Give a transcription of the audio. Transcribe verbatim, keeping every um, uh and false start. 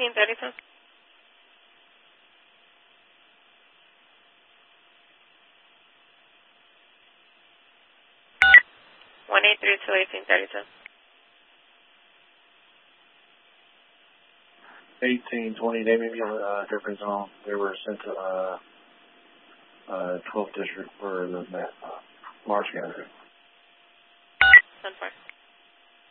eighteen thirty-two. one eight three two, eighteen thirty-two. eighteen twenty, they may be on a uh, different zone. They were sent to uh, uh, twelfth District for the uh, March gathering.